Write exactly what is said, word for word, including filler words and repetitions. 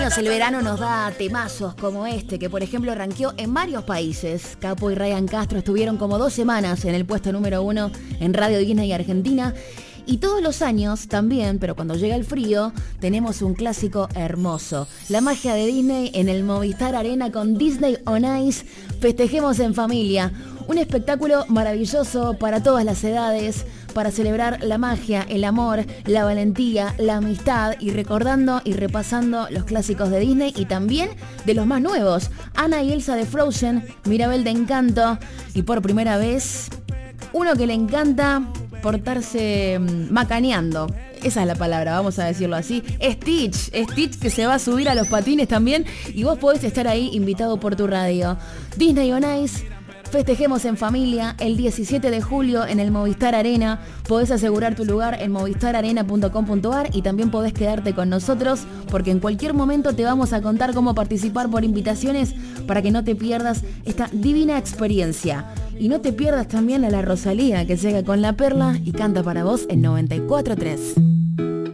El verano nos da temazos como este, que por ejemplo ranqueó en varios países. Capo y Ryan Castro estuvieron como dos semanas en el puesto número uno en Radio Disney Argentina. Y todos los años también, pero cuando llega el frío, tenemos un clásico hermoso. La magia de Disney en el Movistar Arena con Disney on Ice. Festejemos en familia. Un espectáculo maravilloso para todas las edades, para celebrar la magia, el amor, la valentía, la amistad y recordando y repasando los clásicos de Disney y también de los más nuevos. Anna y Elsa de Frozen, Mirabel de Encanto y por primera vez, uno que le encanta portarse macaneando. Esa es la palabra, vamos a decirlo así. Stitch, Stitch que se va a subir a los patines también y vos podés estar ahí invitado por tu radio. Disney on Ice. Festejemos en familia el diecisiete de julio en el Movistar Arena. Podés asegurar tu lugar en movistar arena punto com punto a r y también podés quedarte con nosotros porque en cualquier momento te vamos a contar cómo participar por invitaciones para que no te pierdas esta divina experiencia. Y no te pierdas también a la Rosalía que llega con La Perla y canta para vos en noventa y cuatro punto tres.